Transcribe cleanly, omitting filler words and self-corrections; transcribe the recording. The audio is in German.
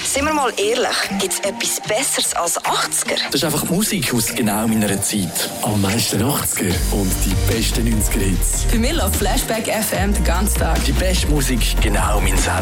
Sind wir mal ehrlich, gibt es etwas Besseres als 80er? Das ist einfach Musik aus genau meiner Zeit. Am meisten 80er und die besten 90er Hits. Für mich läuft Flashback FM den ganzen Tag. Die beste Musik genau mein Sound.